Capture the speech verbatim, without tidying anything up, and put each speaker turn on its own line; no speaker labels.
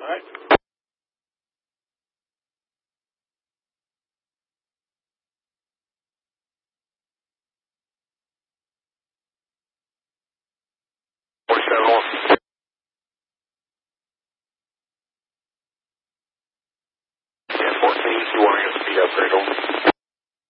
All right.
forty-seven one. Yeah, fourteen, you want to get a speed upgrade over.